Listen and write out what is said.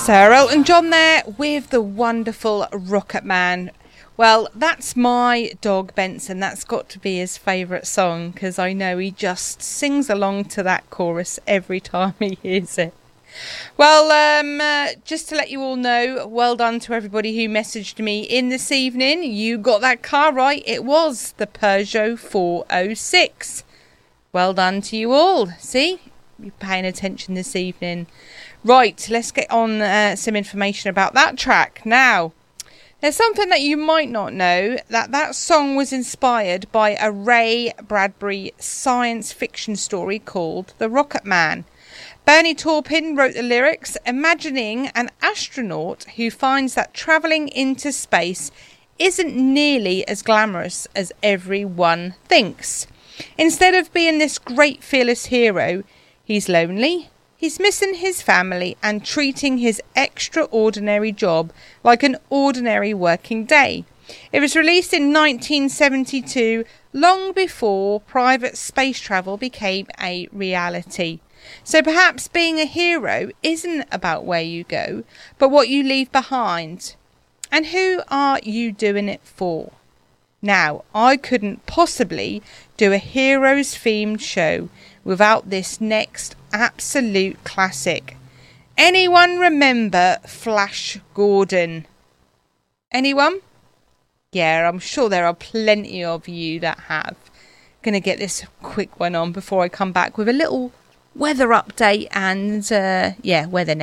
Sir Elton John there with the wonderful Rocket Man. Well, that's my dog Benson. That's got to be his favourite song, because I know he just sings along to that chorus every time he hears it. Well, just to let you all know, well done to everybody who messaged me in this evening. You got that car right. It was the Peugeot 406. Well done to you all. See? You're paying attention this evening. Right, let's get on some information about that track. Now, there's something that you might not know, that song was inspired by a Ray Bradbury science fiction story called The Rocket Man. Bernie Taupin wrote the lyrics, imagining an astronaut who finds that travelling into space isn't nearly as glamorous as everyone thinks. Instead of being this great fearless hero, he's lonely, he's missing his family and treating his extraordinary job like an ordinary working day. It was released in 1972, long before private space travel became a reality. So perhaps being a hero isn't about where you go, but what you leave behind. And who are you doing it for? Now, I couldn't possibly do a heroes themed show without this next absolute classic. Anyone remember Flash Gordon? Anyone? Yeah, I'm sure there are plenty of you that have. Gonna get this quick one on before I come back with a little weather update and weather now.